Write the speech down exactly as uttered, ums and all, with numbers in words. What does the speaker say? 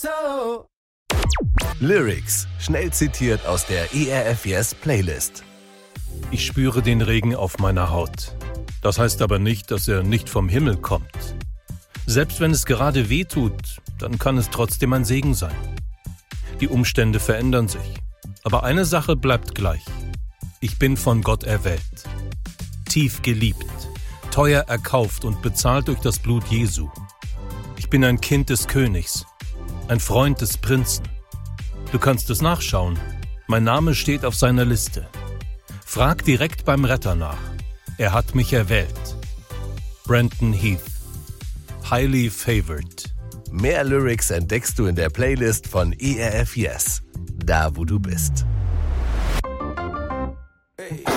so. Lyrics, schnell zitiert aus der E R F Yes Playlist. Ich spüre den Regen auf meiner Haut. Das heißt aber nicht, dass er nicht vom Himmel kommt. Selbst wenn es gerade weh tut, dann kann es trotzdem ein Segen sein. Die Umstände verändern sich, aber eine Sache bleibt gleich. Ich bin von Gott erwählt, tief geliebt, teuer erkauft und bezahlt durch das Blut Jesu. Ich bin ein Kind des Königs, ein Freund des Prinzen. Du kannst es nachschauen, mein Name steht auf seiner Liste. Frag direkt beim Retter nach, er hat mich erwählt. Brandon Heath, Highly Favored. Mehr Lyrics entdeckst du in der Playlist von E R F Yes, da wo du bist. Hey.